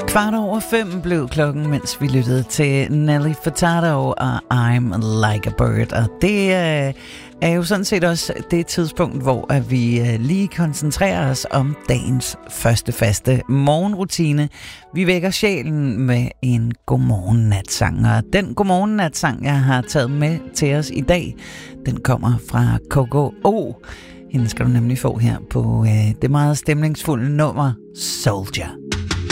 5:15 blev klokken, mens vi lyttede til Nelly Furtado og I'm Like a Bird. Og det er jo sådan set også det tidspunkt, hvor vi lige koncentrerer os om dagens første faste morgenrutine. Vi vækker sjælen med en godmorgen-natsang. Og den godmorgen-natsang, jeg har taget med til os i dag, den kommer fra KGO. Hende skal du nemlig få her på det meget stemningsfulde nummer Soldier.